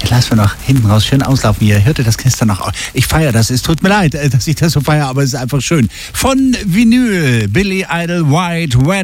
lassen wir noch hinten raus schön auslaufen. Ihr hörte das gestern noch. Ich feiere das. Es tut mir leid, dass ich das so feiere, aber es ist einfach schön. Von Vinyl, Billy Idol, White Wedding.